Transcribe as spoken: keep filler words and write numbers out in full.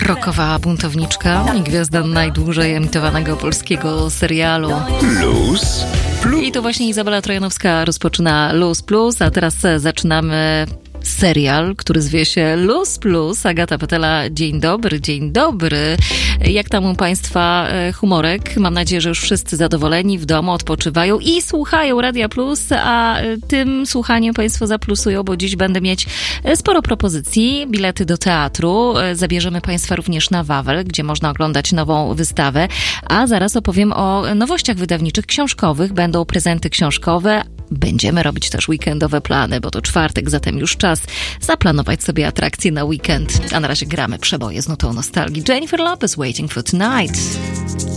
Rockowa buntowniczka i gwiazda najdłużej emitowanego polskiego serialu Luz Plus. I to właśnie Izabela Trojanowska rozpoczyna Luz Plus, a teraz zaczynamy serial, który zwie się Luz Plus. Agata Petela, dzień dobry, dzień dobry. Jak tam u Państwa humorek? Mam nadzieję, że już wszyscy zadowoleni w domu, odpoczywają i słuchają Radia Plus, a tym słuchaniem Państwo zaplusują, bo dziś będę mieć sporo propozycji. Bilety do teatru. Zabierzemy Państwa również na Wawel, gdzie można oglądać nową wystawę, a zaraz opowiem o nowościach wydawniczych, książkowych. Będą prezenty książkowe. Będziemy robić też weekendowe plany, bo to czwartek, zatem już czas zaplanować sobie atrakcje na weekend. A na razie gramy przeboje z nutą nostalgii. Jennifer Lopez, Waiting for Tonight.